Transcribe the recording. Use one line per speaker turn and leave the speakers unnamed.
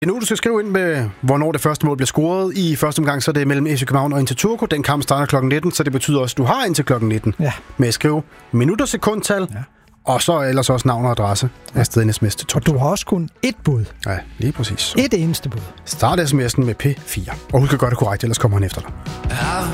Nu du skal skrive ind med, hvornår det første mål bliver scoret. I første omgang så er det mellem FC København og Inter Turku. Den kamp starter kl. 19, så det betyder også, at du har indtil kl. 19 med at skrive minutter, sekundtal, og så ellers også navn og adresse af stedens sms til 12.
Og du har også kun ét bud.
Ja, lige præcis.
Et eneste bud.
Start sms'en med P4. Og husk at gøre det korrekt, ellers kommer han efter dig.